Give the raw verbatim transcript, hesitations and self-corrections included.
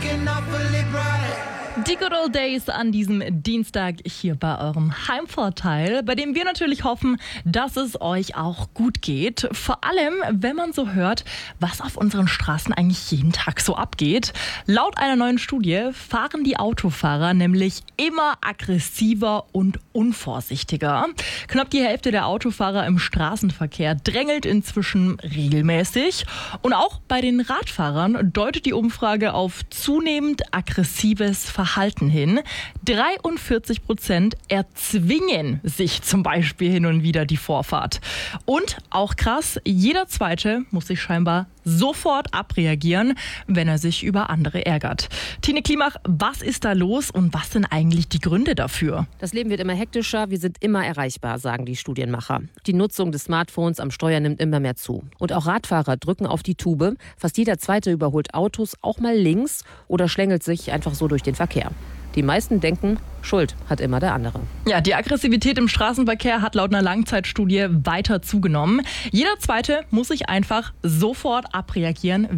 Die Good Old Days an diesem Dienstag hier bei eurem Heimvorteil, bei dem wir natürlich hoffen, dass es euch auch gut geht. Vor allem, wenn man so hört, was auf unseren Straßen eigentlich jeden Tag so abgeht. Laut einer neuen Studie fahren die Autofahrer nämlich immer aggressiver und unvorsichtiger. Knapp die Hälfte der Autofahrer im Straßenverkehr drängelt inzwischen regelmäßig. Und auch bei den Radfahrern deutet die Umfrage auf zunehmend aggressives Verhalten hin. dreiundvierzig Prozent erzwingen sich zum Beispiel hin und wieder die Vorfahrt. Und auch krass, jeder Zweite muss sich scheinbar sofort abreagieren, wenn er sich über andere ärgert. Tine Klimach, was ist da los und was sind eigentlich die Gründe dafür? Das Leben wird immer hektischer, wir sind immer erreichbar, sagen die Studienmacher. Die Nutzung des Smartphones am Steuer nimmt immer mehr zu. Und auch Radfahrer drücken auf die Tube. Fast jeder Zweite überholt Autos auch mal links oder schlängelt sich einfach so durch den Verkehr. Die meisten denken, Schuld hat immer der andere. Ja, die Aggressivität im Straßenverkehr hat laut einer Langzeitstudie weiter zugenommen. Jeder Zweite muss sich einfach sofort abreagieren,